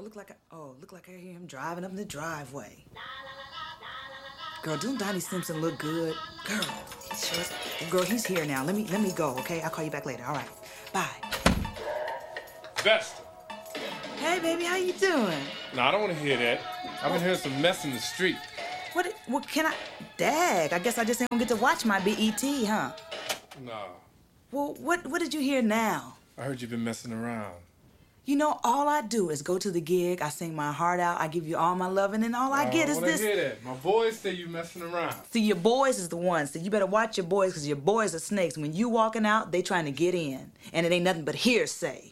look like I hear him driving up the driveway. Girl, don't Donnie Simpson look good? Girl, girl, he's here now. Let me go, okay? I'll call you back later. All right. Bye. Vesta. Hey, baby, how you doing? No, I don't want to hear that. I've been hearing some mess in the street. What can I... Dag, I guess I just ain't gonna get to watch my BET, huh? No. Well, what did you hear now? I heard you've been messing around. You know, all I do is go to the gig, I sing my heart out, I give you all my loving, and all I get is this. I hear that. My boys say you messing around. See, your boys is the ones. So you better watch your boys, because your boys are snakes. When you walking out, they trying to get in. And it ain't nothing but hearsay.